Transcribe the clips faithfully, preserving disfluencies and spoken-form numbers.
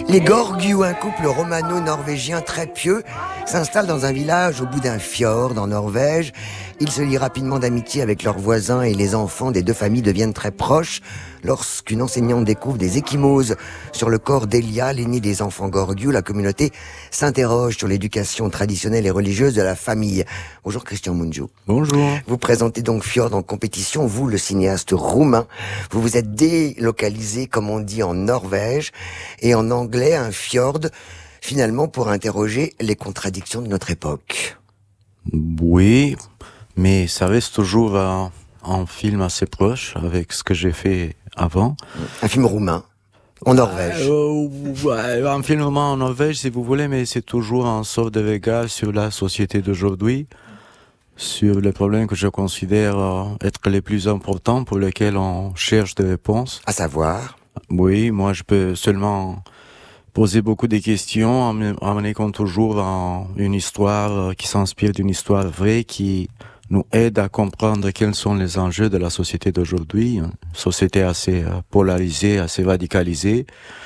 Les Gorgiou, un couple romano-norvégien très pieux, s'installent dans un village au bout d'un fjord en Norvège. Ils se lient rapidement d'amitié avec leurs voisins et les enfants des deux familles deviennent très proches lorsqu'une enseignante découvre des ecchymoses sur le corps d'Elia, l'aîné des enfants Gorgiou. La communauté s'interroge sur l'éducation traditionnelle et religieuse de la famille. Bonjour Christian Mungiu. Bonjour. Vous présentez donc Fjord en compétition, vous le cinéaste roumain. Vous vous êtes délocalisé, comme on dit, en Norvège et en anglais un fjord, finalement pour interroger les contradictions de notre époque. Oui, mais ça reste toujours un, un film assez proche avec ce que j'ai fait avant. Un film roumain, en Norvège. Euh, ouais, un film roumain en Norvège, si vous voulez, mais c'est toujours un sort de regard sur la société d'aujourd'hui, sur les problèmes que je considère être les plus importants pour lesquels on cherche des réponses. À savoir? Oui, moi je peux seulement poser beaucoup de questions en menant toujours en une histoire qui s'inspire d'une histoire vraie qui nous aide à comprendre quels sont les enjeux de la société d'aujourd'hui, une société assez polarisée, assez radicalisée.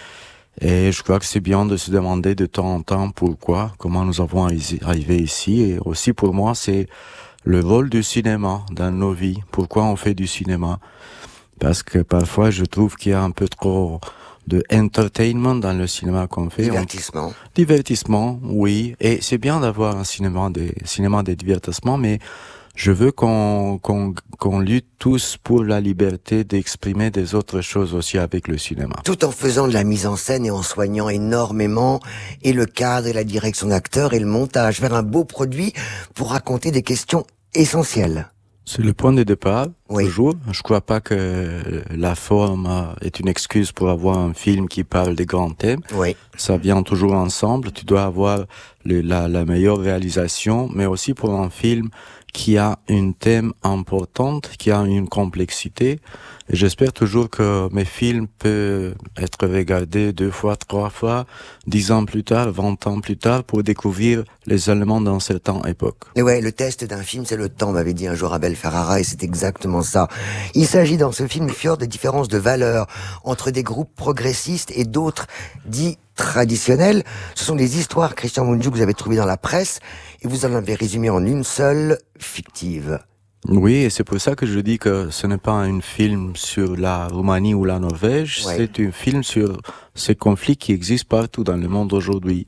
Et je crois que c'est bien de se demander de temps en temps pourquoi, comment nous avons arrivé ici. Et aussi pour moi, c'est le rôle du cinéma dans nos vies. Pourquoi on fait du cinéma? Parce que parfois, je trouve qu'il y a un peu trop de entertainment dans le cinéma qu'on fait. Divertissement. On... Divertissement, oui. Et c'est bien d'avoir un cinéma de, cinéma de divertissement, mais je veux qu'on, qu'on, qu'on lutte tous pour la liberté d'exprimer des autres choses aussi avec le cinéma. Tout en faisant de la mise en scène et en soignant énormément et le cadre et la direction d'acteur et le montage, faire un beau produit pour raconter des questions essentielles. C'est le point de départ, oui. Toujours. Je crois pas que la forme est une excuse pour avoir un film qui parle des grands thèmes. Oui. Ça vient toujours ensemble. Tu dois avoir le, la, la meilleure réalisation, mais aussi pour un film qui a une thème importante, qui a une complexité. Et j'espère toujours que mes films peuvent être regardés deux fois, trois fois, dix ans plus tard, vingt ans plus tard, pour découvrir les éléments d'une certaine époque. Et ouais, le test d'un film, c'est le temps, m'avait dit un jour Abel Ferrara, et c'est exactement ça. Il s'agit dans ce film Fjord de différences de valeurs entre des groupes progressistes et d'autres dits traditionnels. Ce sont des histoires, Christian Mungiu, que vous avez trouvées dans la presse, et vous en avez résumé en une seule, fictive. Oui, et c'est pour ça que je dis que ce n'est pas un film sur la Roumanie ou la Norvège, ouais. C'est un film sur ces conflits qui existent partout dans le monde aujourd'hui.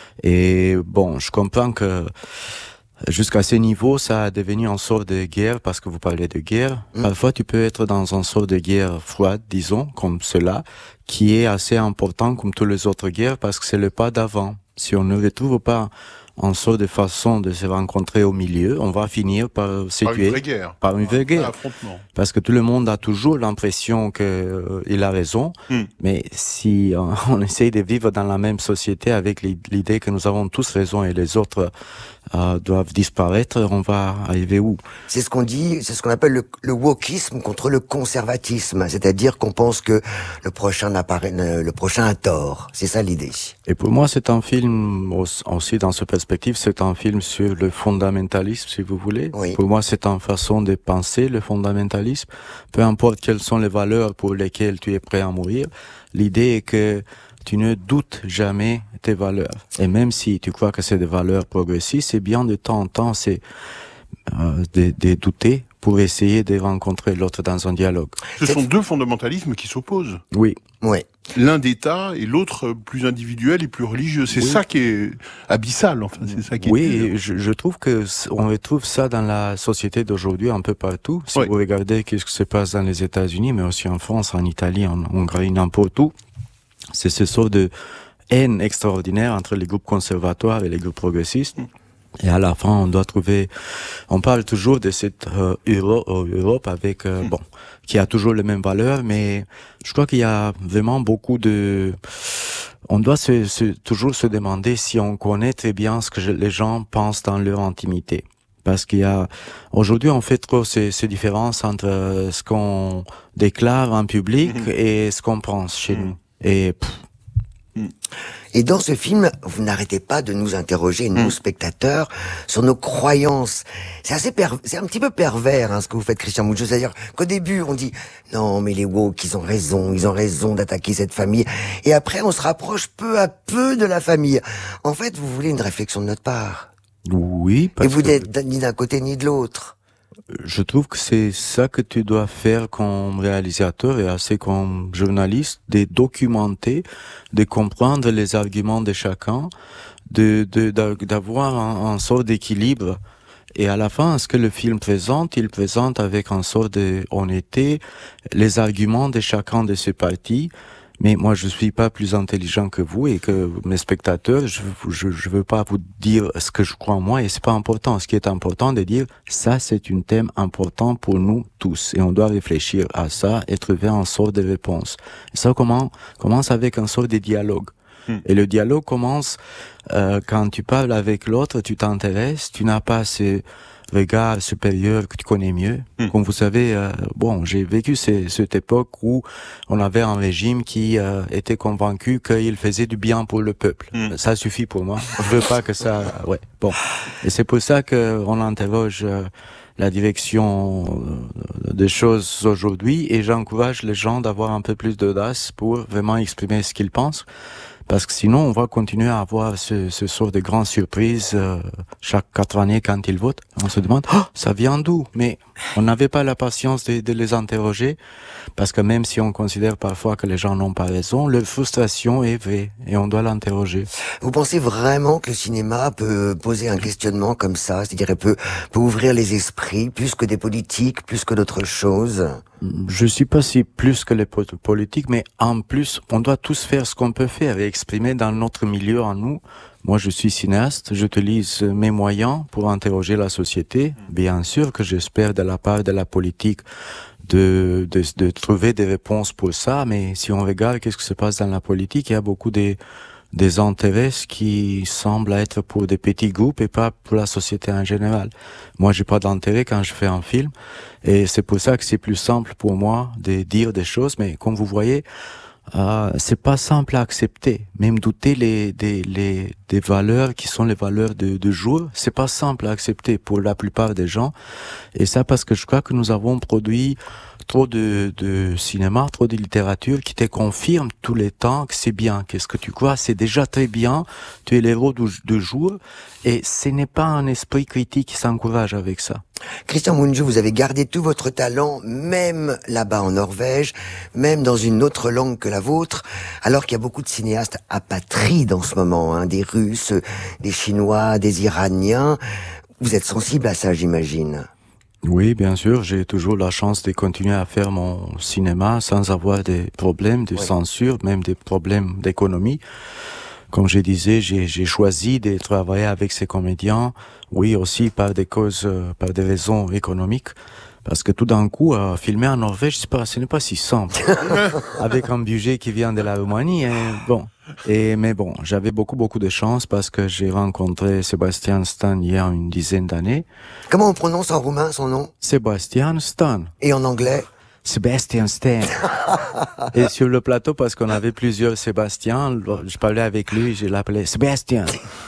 Et bon, je comprends que jusqu'à ce niveau, ça a devenu une sorte de guerre, parce que vous parlez de guerre. Mmh. Parfois, tu peux être dans une sorte de guerre froide, disons, comme cela, qui est assez important comme toutes les autres guerres, parce que c'est le pas d'avant. Si on ne retrouve pas en sorte de façon de se rencontrer au milieu, on va finir par se par tuer. Une vraie guerre. Par une vraie guerre. Parce que tout le monde a toujours l'impression qu'il euh, a raison, mm. mais si euh, on essaye de vivre dans la même société avec l'idée que nous avons tous raison et les autres euh, doivent disparaître, on va arriver où? C'est ce qu'on dit, c'est ce qu'on appelle le, le wokisme contre le conservatisme, c'est-à-dire qu'on pense que le prochain n'apparaît, le prochain a tort. C'est ça l'idée. Et pour moi, c'est un film aussi dans ce perspective, c'est un film sur le fondamentalisme, si vous voulez. Oui. Pour moi, c'est une façon de penser le fondamentalisme. Peu importe quelles sont les valeurs pour lesquelles tu es prêt à mourir, l'idée est que tu ne doutes jamais tes valeurs. Et même si tu crois que c'est des valeurs progressistes, c'est bien de temps en temps, c'est euh, de, de douter pour essayer de rencontrer l'autre dans un dialogue. Ce sont deux fondamentalismes qui s'opposent. Oui. Oui. L'un d'État et l'autre plus individuel et plus religieux. C'est oui. ça qui est abyssal, enfin, c'est ça qui est... Oui, je, je trouve que on retrouve ça dans la société d'aujourd'hui un peu partout. Si oui. vous regardez qu'est-ce qui se passe dans les États-Unis, mais aussi en France, en Italie, en Hongrie, n'importe où, c'est ce sort de haine extraordinaire entre les groupes conservatoires et les groupes progressistes. Mm. Et à la fin, on doit trouver, on parle toujours de cette euh, Euro, euh, Europe avec, euh, mmh. bon, qui a toujours les mêmes valeurs, mais je crois qu'il y a vraiment beaucoup de, on doit se, se, toujours se demander si on connaît très bien ce que je, les gens pensent dans leur intimité. Parce qu'il y a, aujourd'hui, on fait trop ces, ces différences entre ce qu'on déclare en public mmh. et ce qu'on pense chez mmh. nous. Et, pff, Mmh. Et dans ce film, vous n'arrêtez pas de nous interroger, nous, mmh. spectateurs, sur nos croyances. C'est assez per... c'est un petit peu pervers, hein, ce que vous faites, Christian Mungiu. C'est-à-dire qu'au début, on dit, non, mais les woke, ils ont raison, ils ont raison d'attaquer cette famille. Et après, on se rapproche peu à peu de la famille. En fait, vous voulez une réflexion de notre part. Oui, parce Et vous que... n'êtes ni d'un côté ni de l'autre. Je trouve que c'est ça que tu dois faire comme réalisateur et assez comme journaliste, de documenter, de comprendre les arguments de chacun, de, de, d'avoir un, un sort d'équilibre. Et à la fin, ce que le film présente, il présente avec un sort d'honnêteté les arguments de chacun de ces parties. Mais moi, je suis pas plus intelligent que vous et que mes spectateurs. Je, je, je veux pas vous dire ce que je crois en moi et c'est pas important. Ce qui est important, c'est de dire ça, c'est un thème important pour nous tous et on doit réfléchir à ça et trouver un sort de réponse. Et ça comment, commence avec un sort de dialogue. Hmm. Et le dialogue commence euh, quand tu parles avec l'autre, tu t'intéresses, tu n'as pas ce regard supérieur que tu connais mieux. Mmh. Comme vous savez, euh, bon, j'ai vécu ces, cette époque où on avait un régime qui euh, était convaincu qu'il faisait du bien pour le peuple. Mmh. Ça suffit pour moi. Je veux pas que ça... Ouais, bon. Et c'est pour ça qu'on interroge euh, la direction euh, des choses aujourd'hui et j'encourage les gens d'avoir un peu plus d'audace pour vraiment exprimer ce qu'ils pensent. Parce que sinon, on va continuer à avoir ce, ce sort de grandes surprises euh, chaque quatre années quand ils votent. On se demande, oh, ça vient d'où? Mais on n'avait pas la patience de, de les interroger, parce que même si on considère parfois que les gens n'ont pas raison, leur frustration est vraie et on doit l'interroger. Vous pensez vraiment que le cinéma peut poser un questionnement comme ça? C'est-à-dire, il peut, peut ouvrir les esprits plus que des politiques, plus que d'autres choses? Je suis pas si plus que les politiques, mais en plus, on doit tous faire ce qu'on peut faire et exprimer dans notre milieu en nous. Moi, je suis cinéaste, j'utilise mes moyens pour interroger la société. Bien sûr que j'espère de la part de la politique de, de, de trouver des réponses pour ça, mais si on regarde qu'est-ce qui se passe dans la politique, il y a beaucoup des, des intérêts qui semblent être pour des petits groupes et pas pour la société en général. Moi, j'ai pas d'intérêt quand je fais un film et c'est pour ça que c'est plus simple pour moi de dire des choses, mais comme vous voyez, euh, c'est pas simple à accepter. Même douter les, des, les, des valeurs qui sont les valeurs de, de jour, c'est pas simple à accepter pour la plupart des gens. Et ça parce que je crois que nous avons produit trop de, de cinéma, trop de littérature qui te confirme tous les temps que c'est bien. Qu'est-ce que tu crois? C'est déjà très bien. Tu es l'héros du, du jour. Et ce n'est pas un esprit critique qui s'encourage avec ça. Christian Mungiu, vous avez gardé tout votre talent, même là-bas en Norvège, même dans une autre langue que la vôtre, alors qu'il y a beaucoup de cinéastes apatrides en ce moment, hein, des Russes, des Chinois, des Iraniens. Vous êtes sensible à ça, j'imagine. Oui, bien sûr, j'ai toujours la chance de continuer à faire mon cinéma sans avoir des problèmes de oui. censure, même des problèmes d'économie. Comme je disais, j'ai, j'ai choisi de travailler avec ces comédiens, oui, aussi par des causes, par des raisons économiques. Parce que tout d'un coup, euh, filmer en Norvège, c'est pas, ce n'est pas si simple. Avec un budget qui vient de la Roumanie, et bon. Et, mais bon, j'avais beaucoup, beaucoup de chance parce que j'ai rencontré Sebastian Stan il y a une dizaine d'années. Comment on prononce en roumain son nom? Sebastian Stan. Et en anglais? Sebastian Stan. Et sur le plateau, parce qu'on avait plusieurs Sébastien, je parlais avec lui, je l'appelais Sébastien.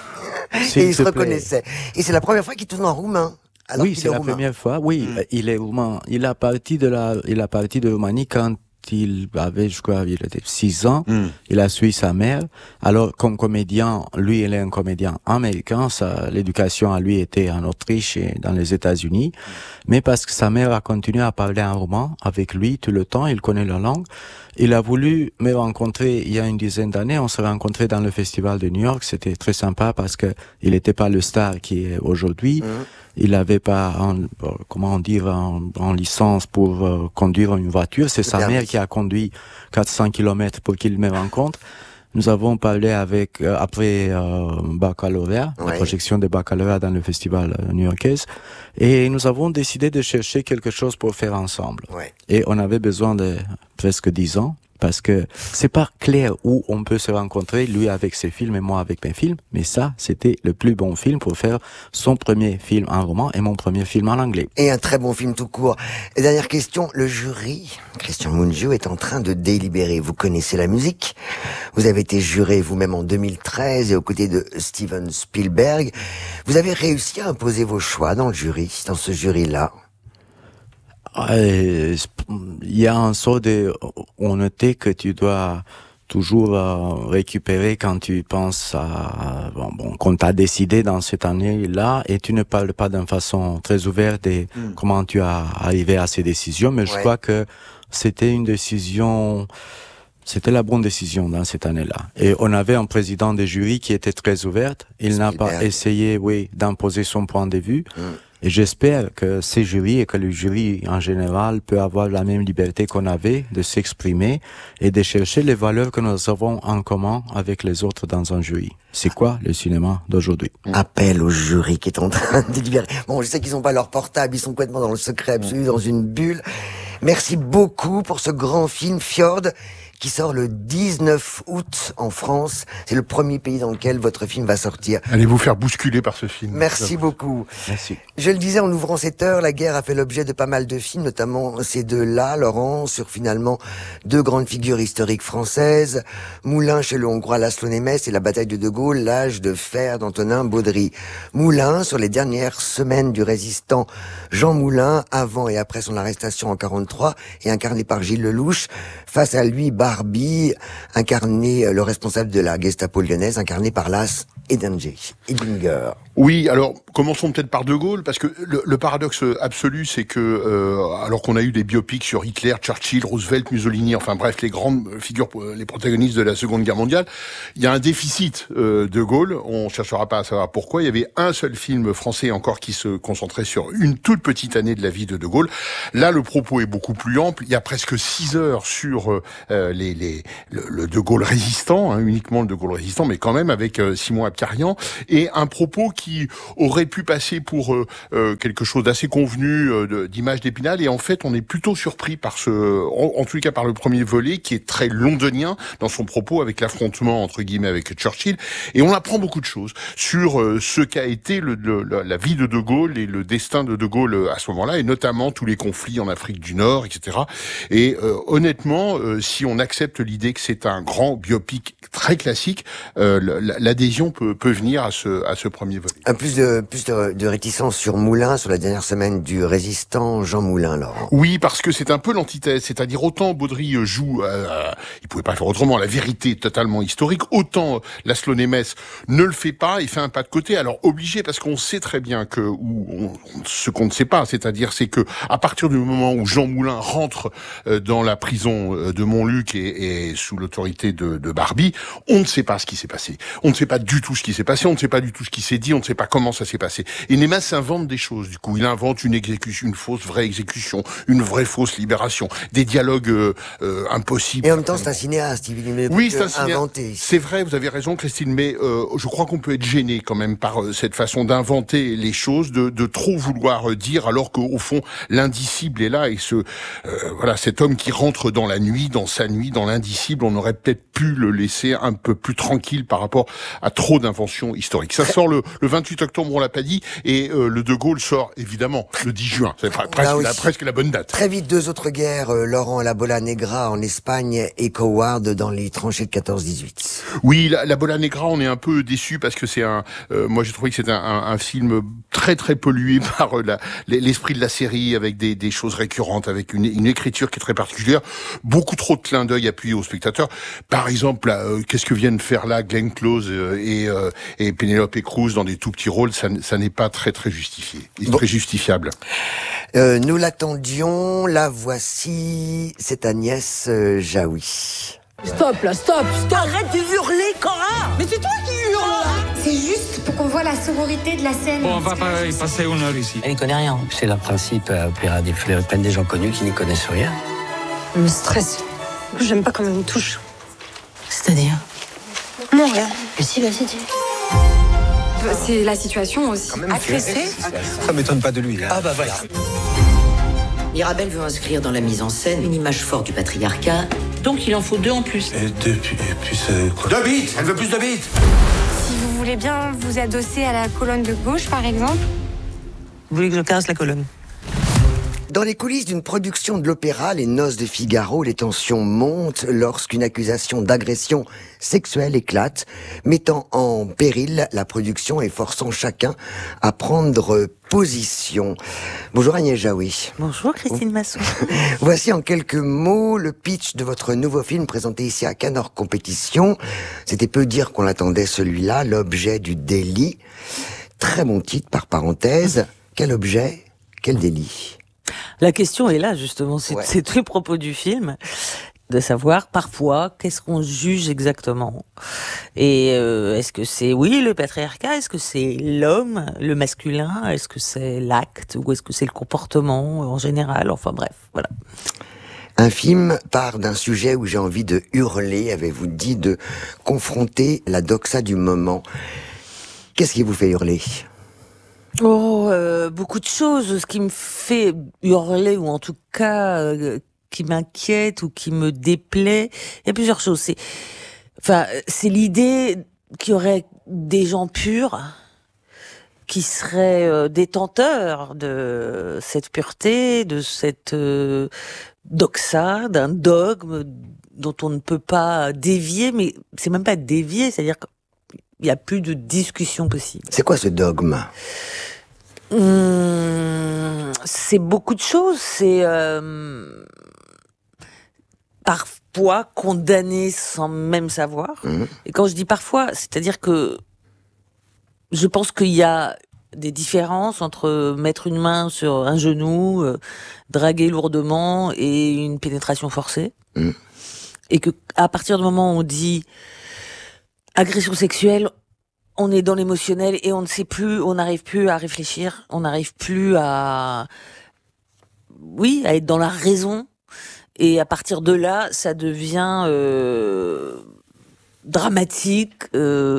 Et il se reconnaissait. Et c'est la première fois qu'il tourne en roumain. Alors oui, c'est la roumain. première fois. Oui, mmh. il est roumain. Il a parti de la, il a parti de Roumanie quand il avait, je crois, il était six ans. Mm. Il a suivi sa mère. Alors, comme comédien, lui, il est un comédien américain. Sa, l'éducation à lui était en Autriche et dans les États-Unis. Mm. Mais parce que sa mère a continué à parler en roumain avec lui tout le temps, il connaît la langue. Il a voulu me rencontrer il y a une dizaine d'années. On s'est rencontrés dans le festival de New York. C'était très sympa parce que il n'était pas le star qui est aujourd'hui. Mm. Il n'avait pas, un, comment dire, en, en licence pour euh, conduire une voiture. C'est sa mère qui a conduit quatre cents kilomètres pour qu'il me rencontre. Nous avons parlé avec, euh, après euh, baccalauréat, ouais. la projection de baccalauréat dans le festival euh, new-yorkais. Et nous avons décidé de chercher quelque chose pour faire ensemble. Ouais. Et on avait besoin de presque dix ans. Parce que c'est pas clair où on peut se rencontrer, lui avec ses films et moi avec mes films, mais ça, c'était le plus bon film pour faire son premier film en roman et mon premier film en anglais. Et un très bon film tout court. Et dernière question, le jury, Christian Mungiu, est en train de délibérer. Vous connaissez la musique, Vous avez été juré vous-même en deux mille treize et aux côtés de Steven Spielberg. Vous avez réussi à imposer vos choix dans le jury, dans ce jury-là. Il y a un sort de honnêteté que tu dois toujours euh, récupérer quand tu penses à bon, bon qu'on t'a décidé dans cette année-là, et tu ne parles pas d'une façon très ouverte de mm. comment tu as arrivé à ces décisions, mais ouais. je crois que c'était une décision, c'était la bonne décision dans cette année-là. Et on avait un président de jury qui était très ouvert. Il n'a pas essayé, oui, d'imposer son point de vue. Mm. Et j'espère que ces jurys et que le jury en général peut avoir la même liberté qu'on avait de s'exprimer et de chercher les valeurs que nous avons en commun avec les autres dans un jury. C'est quoi le cinéma d'aujourd'hui? Appel au jury qui est en train de délibérer. Bon, je sais qu'ils n'ont pas leur portable, ils sont complètement dans le secret absolu, dans une bulle. Merci beaucoup pour ce grand film Fjord qui sort le dix-neuf août en France. C'est le premier pays dans lequel votre film va sortir. Allez vous faire bousculer par ce film. Merci beaucoup. Merci. Je le disais en ouvrant cette heure, la guerre a fait l'objet de pas mal de films, notamment ces deux-là, Laurent, sur finalement deux grandes figures historiques françaises, Moulin chez le Hongrois László Nemes et la bataille de De Gaulle, l'âge de fer d'Antonin Baudry. Moulin sur les dernières semaines du résistant Jean Moulin, avant et après son arrestation en quarante-trois, et incarné par Gilles Lelouch. Face à lui, Barbie, incarné, le responsable de la Gestapo lyonnaise, incarné par Lars Edinger. Edinger. Oui, alors commençons peut-être par De Gaulle, parce que le, le paradoxe absolu, c'est que euh, alors qu'on a eu des biopics sur Hitler, Churchill, Roosevelt, Mussolini, enfin bref, les grandes figures, les protagonistes de la Seconde Guerre mondiale, il y a un déficit euh, De Gaulle. On cherchera pas à savoir pourquoi. Il y avait un seul film français encore qui se concentrait sur une toute petite année de la vie de De Gaulle. Là, le propos est beaucoup plus ample. Il y a presque six heures sur euh, les, les le, le De Gaulle résistant, hein, uniquement le De Gaulle résistant, mais quand même avec euh, Simon Abkarian, et un propos qui qui aurait pu passer pour euh, euh, quelque chose d'assez convenu euh, d'image d'Épinal, et en fait on est plutôt surpris par ce, en, en tout cas par le premier volet qui est très londonien dans son propos, avec l'affrontement entre guillemets avec Churchill, et on apprend beaucoup de choses sur euh, ce qu'a été le, le, la vie de De Gaulle et le destin de De Gaulle à ce moment-là, et notamment tous les conflits en Afrique du Nord, et cetera. Et euh, honnêtement, euh, si on accepte l'idée que c'est un grand biopic très classique, euh, l'adhésion peut, peut venir à ce, à ce premier volet. Un plus de plus de, de réticence sur Moulin, sur la dernière semaine du résistant Jean Moulin, Laurent. Oui, parce que c'est un peu l'antithèse, c'est-à-dire autant Baudry joue, euh, il pouvait pas faire autrement, la vérité totalement historique, autant László Nemes ne le fait pas, il fait un pas de côté, alors obligé, parce qu'on sait très bien que, ou on, ce qu'on ne sait pas, c'est-à-dire c'est que à partir du moment où Jean Moulin rentre euh, dans la prison de Montluc et, et sous l'autorité de, de Barbie, on ne sait pas ce qui s'est passé, on ne sait pas du tout ce qui s'est passé, on ne sait pas du tout ce qui s'est dit, on ne sait pas comment ça s'est passé. Et Nemes invente des choses, du coup. Il invente une exécution, une fausse vraie exécution, une vraie fausse libération, des dialogues euh, euh, impossibles. Et en même temps, c'est un cinéaste, il ne oui, c'est un cinéaste. C'est vrai, vous avez raison, Christine, mais euh, je crois qu'on peut être gêné quand même par euh, cette façon d'inventer les choses, de, de trop vouloir euh, dire, alors qu'au fond, l'indicible est là, et ce, euh, voilà, cet homme qui rentre dans la nuit, dans sa nuit, dans l'indicible, on aurait peut-être pu le laisser un peu plus tranquille par rapport à trop d'inventions historiques. Ça sort le, le vingt-huit octobre, on l'a pas dit, et euh, le De Gaulle sort évidemment le dix juin. C'est presque, la, presque la bonne date. Très vite, deux autres guerres, euh, Laurent, la Bola Negra en Espagne et Coward dans les tranchées de quatorze dix-huit. Oui, la, la Bola Negra, on est un peu déçu parce que c'est un, euh, moi j'ai trouvé que c'était un, un, un film très très pollué par euh, la, l'esprit de la série, avec des, des choses récurrentes, avec une, une écriture qui est très particulière, beaucoup trop de clins d'œil appuyés aux spectateurs. Par exemple, là, euh, qu'est-ce que viennent faire là Glenn Close euh, et, euh, et Penelope Cruz dans des tout petits rôles, ça, ça n'est pas très très justifié, et bon. Très justifiable. Euh, nous l'attendions, la voici, c'est Agnès euh, Jaoui. Stop là, stop, stop. Arrête de hurler, Cora. Mais c'est toi qui hurles. C'est juste pour qu'on voit la sororité de la scène. Bon, on va pas y passer une heure ici. Elle n'y connaît rien. C'est leur principe, euh, plaire à des fleurs, prennent des gens connus qui n'y connaissent rien. Elle me stresse. J'aime pas quand elle me touche. C'est-à-dire? Non, rien. Mais si, vas-y, dis. C'est la situation aussi. Agressée. Ça m'étonne pas de lui. Hein. Ah bah voilà. Mirabel veut inscrire dans la mise en scène une image forte du patriarcat. Donc il en faut deux en plus. Et deux, et puis c'est quoi? Deux bits. Elle veut plus de bits. Si vous voulez bien vous adosser à la colonne de gauche, par exemple. Vous voulez que je casse la colonne? Dans les coulisses d'une production de l'opéra Les Noces de Figaro, les tensions montent lorsqu'une accusation d'agression sexuelle éclate, mettant en péril la production et forçant chacun à prendre position. Bonjour Agnès Jaoui. Bonjour Christine Masson. Voici en quelques mots le pitch de votre nouveau film présenté ici à Cannes hors compétition. C'était peu dire qu'on l'attendait celui-là, L'objet du délit. Très bon titre par parenthèse. Quel objet, quel délit? La question est là, justement, c'est, ouais. c'est tout le propos du film, de savoir, parfois, qu'est-ce qu'on juge exactement. Et euh, est-ce que c'est, oui, le patriarcat, est-ce que c'est l'homme, le masculin, est-ce que c'est l'acte, ou est-ce que c'est le comportement en général, enfin bref, voilà. Un film part d'un sujet où j'ai envie de hurler, avez-vous dit, de confronter la doxa du moment. Qu'est-ce qui vous fait hurler ? Oh, euh, beaucoup de choses. Ce qui me fait hurler, ou en tout cas euh, qui m'inquiète ou qui me déplaît, il y a plusieurs choses. C'est, enfin, c'est l'idée qu'il y aurait des gens purs qui seraient euh, détenteurs de cette pureté, de cette euh, doxa, d'un dogme dont on ne peut pas dévier, mais c'est même pas dévier, c'est-à-dire que il n'y a plus de discussion possible. C'est quoi ce dogme ? Hum, c'est beaucoup de choses. C'est euh, parfois condamné sans même savoir. Mmh. Et quand je dis parfois, c'est-à-dire que je pense qu'il y a des différences entre mettre une main sur un genou, euh, draguer lourdement et une pénétration forcée. Mmh. Et que à partir du moment où on dit agression sexuelle, on est dans l'émotionnel et on ne sait plus, on n'arrive plus à réfléchir, on n'arrive plus à, oui, à être dans la raison. Et à partir de là, ça devient euh, dramatique. Euh,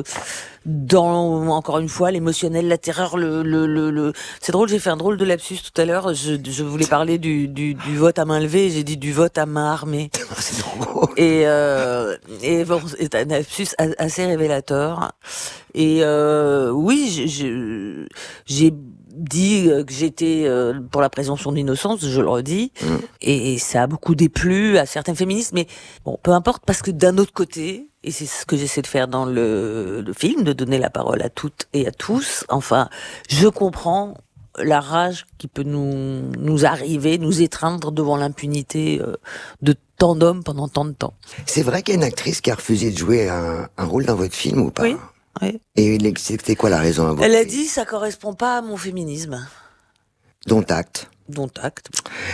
dans encore une fois l'émotionnel, la terreur, le le le, le... c'est drôle, j'ai fait un drôle de lapsus tout à l'heure. Je, je voulais parler du, du du vote à main levée, j'ai dit du vote à main armée. C'est drôle. Et euh, et bon, c'est un lapsus assez révélateur. Et euh, oui, j'ai j'ai dit que j'étais pour la présomption d'innocence, je le redis, mmh. et ça a beaucoup déplu à certains féministes, mais bon, peu importe, parce que d'un autre côté, et c'est ce que j'essaie de faire dans le, le film, de donner la parole à toutes et à tous, enfin, je comprends la rage qui peut nous nous arriver, nous étreindre devant l'impunité de tant d'hommes pendant tant de temps. C'est vrai qu'il y a une actrice qui a refusé de jouer un, un rôle dans votre film ou pas ? Oui. Oui. Et c'était quoi la raison à votre Elle a film ? dit ça correspond pas à mon féminisme. Dont acte. Dont acte.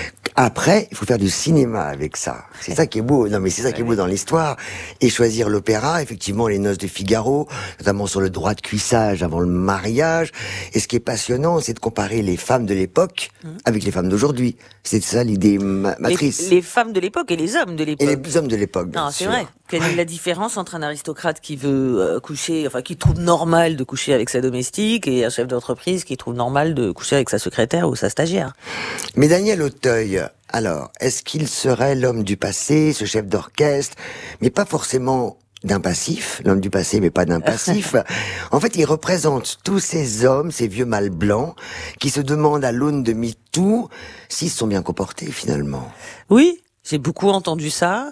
Après, il faut faire du cinéma avec ça. C'est ça qui est beau. Non, mais c'est ça qui est beau dans l'histoire. Et choisir l'opéra, effectivement, les Noces de Figaro, notamment sur le droit de cuissage avant le mariage. Et ce qui est passionnant, c'est de comparer les femmes de l'époque mmh. avec les femmes d'aujourd'hui. C'est ça l'idée ma- matrice. Les, les femmes de l'époque et les hommes de l'époque. Et les hommes de l'époque, bien Non, sûr. c'est vrai. Quelle est la différence entre un aristocrate qui veut euh, coucher, enfin, qui trouve normal de coucher avec sa domestique, et un chef d'entreprise qui trouve normal de coucher avec sa secrétaire ou sa stagiaire? Mais Daniel Auteuil, alors, est-ce qu'il serait l'homme du passé, ce chef d'orchestre, mais pas forcément d'un passif, l'homme du passé, mais pas d'un passif. En fait, il représente tous ces hommes, ces vieux mâles blancs, qui se demandent à l'aune de MeToo s'ils se sont bien comportés, finalement. Oui, j'ai beaucoup entendu ça.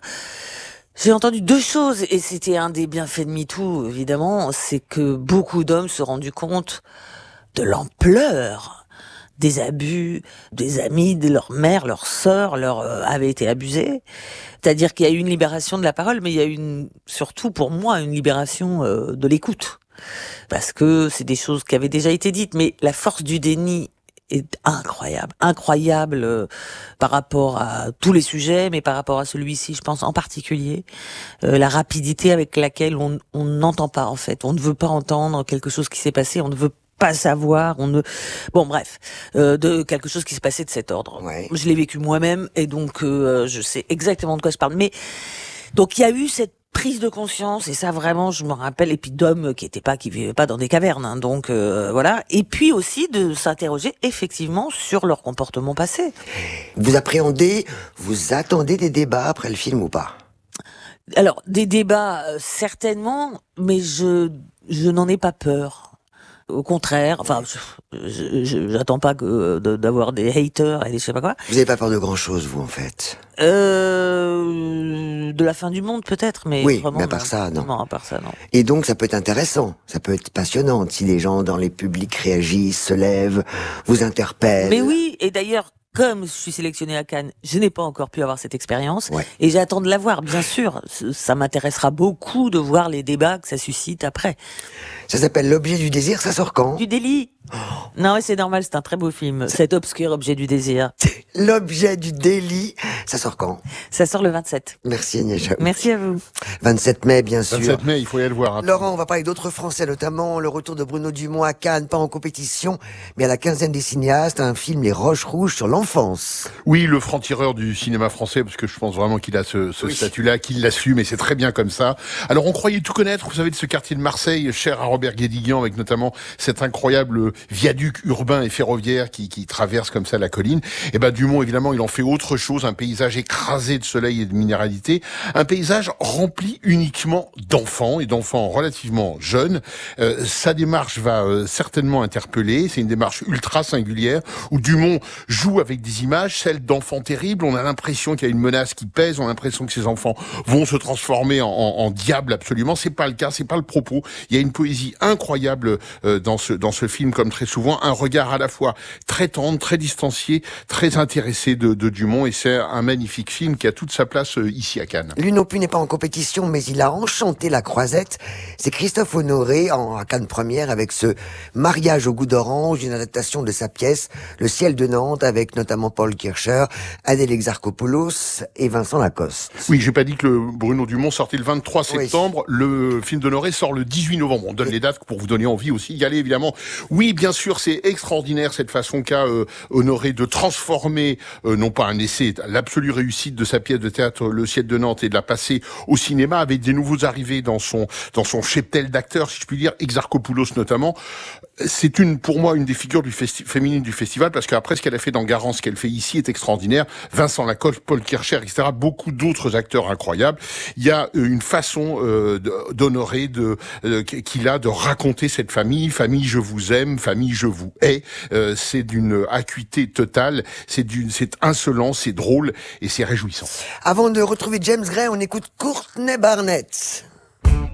J'ai entendu deux choses, et c'était un des bienfaits de MeToo, évidemment, c'est que beaucoup d'hommes se sont rendus compte de l'ampleur des abus, des amis, de leur mère, leur sœur, leur euh, avaient été abusés. C'est-à-dire qu'il y a eu une libération de la parole, mais il y a eu une, surtout pour moi, une libération euh, de l'écoute. Parce que c'est des choses qui avaient déjà été dites, mais la force du déni est incroyable, incroyable euh, par rapport à tous les sujets, mais par rapport à celui-ci, je pense en particulier, euh, la rapidité avec laquelle on on n'entend pas, en fait. On ne veut pas entendre quelque chose qui s'est passé, on ne veut pas savoir, on ne... Bon, bref, euh, de quelque chose qui s'est passé de cet ordre. Ouais. Je l'ai vécu moi-même, et donc euh, je sais exactement de quoi je parle. Mais donc il y a eu cette prise de conscience, et ça vraiment, je me rappelle, et puis d'hommes qui étaient pas, qui vivaient pas dans des cavernes, hein, donc euh, voilà. Et puis aussi de s'interroger effectivement sur leur comportement passé. Vous appréhendez, vous attendez des débats après le film ou pas ? Alors des débats euh, certainement, mais je je n'en ai pas peur. Au contraire, enfin, je, je, j'attends pas que de, d'avoir des haters et des je sais pas quoi. Vous n'avez pas peur de grand chose, vous, en fait? Euh, de la fin du monde, peut-être, mais oui, vraiment, mais à part ça, non. non. À part ça, non. Et donc, ça peut être intéressant, ça peut être passionnant si les gens dans les publics réagissent, se lèvent, vous interpellent. Mais oui, et d'ailleurs, comme je suis sélectionnée à Cannes, je n'ai pas encore pu avoir cette expérience, ouais. et j'attends de la voir, bien sûr. Ça m'intéressera beaucoup de voir les débats que ça suscite après. Ça s'appelle L'objet du désir, ça sort quand? Du délit. Oh. Non, c'est normal, c'est un très beau film. Cet obscur objet du désir. L'objet du délit, ça sort quand? Ça sort le vingt-sept. Merci Agnès Jaoui. Merci à vous. vingt-sept mai, bien sûr. vingt-sept mai, il faut y aller le voir. Hein. Laurent, on va parler d'autres Français, notamment le retour de Bruno Dumont à Cannes, pas en compétition, mais à la quinzaine des cinéastes, un film Les Roches Rouges sur l'enfance. Oui, le franc-tireur du cinéma français, parce que je pense vraiment qu'il a ce, ce oui. statut-là, qu'il l'assume, et c'est très bien comme ça. Alors, on croyait tout connaître, vous savez, de ce quartier de Marseille, cher à Robert Guédiguian, avec notamment cet incroyable viaduc urbain et ferroviaire qui, qui traverse comme ça la colline. Et ben, Dumont, évidemment, il en fait autre chose, un paysage écrasé de soleil et de minéralité, un paysage rempli uniquement d'enfants, et d'enfants relativement jeunes. Euh, sa démarche va euh, certainement interpeller, c'est une démarche ultra singulière, où Dumont joue avec des images, celles d'enfants terribles, on a l'impression qu'il y a une menace qui pèse, on a l'impression que ces enfants vont se transformer en, en, en diable absolument, c'est pas le cas, c'est pas le propos. Il y a une poésie incroyable euh, dans ce dans ce film, comme très souvent, un regard à la fois très tendre, très distancié, très intéressé de, de Dumont, et c'est un magnifique film qui a toute sa place euh, ici à Cannes. Lui non plus n'est pas en compétition, mais il a enchanté la Croisette. C'est Christophe Honoré en à Cannes Première avec ce Mariage au goût d'orange, une adaptation de sa pièce Le ciel de Nantes, avec notamment Paul Kircher, Adèle Exarchopoulos et Vincent Lacoste. Oui, j'ai pas dit que le Bruno Dumont sortait le vingt-trois septembre, oui. Le film d'Honoré sort le dix-huit novembre. On donne oui. les dates pour vous donner envie aussi d'y aller, évidemment. Oui, bien sûr, c'est extraordinaire cette façon qu'a euh, Honoré de transformer, euh, non pas un essai, l'absolue réussite de sa pièce de théâtre Le ciel de Nantes, et de la passer au cinéma avec des nouveaux arrivés dans son dans son cheptel d'acteurs, si je puis dire, Exarchopoulos notamment. C'est une, pour moi, une des figures du festi- féminines du festival, parce qu'après ce qu'elle a fait dans Garance, ce qu'elle fait ici est extraordinaire. Vincent Lacoste, Paul Kircher, et cetera. Beaucoup d'autres acteurs incroyables. Il y a une façon euh, d'Honoré de, euh, qu'il a de raconter cette famille. Famille, je vous aime. Famille, je vous hais. Euh, c'est d'une acuité totale. C'est d'une, c'est insolent, c'est drôle et c'est réjouissant. Avant de retrouver James Gray, on écoute Courtney Barnett.